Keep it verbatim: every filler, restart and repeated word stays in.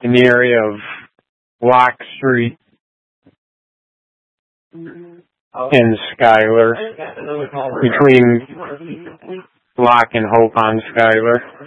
in the area of Lock Street and Schuyler, between Lock and Hope on Schuyler.